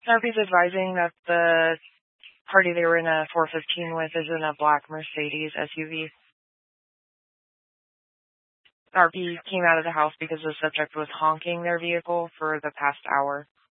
RP's advising that the party they were in a 415 with is in a black Mercedes SUV. RP came out of the house because the subject was honking their vehicle for the past hour.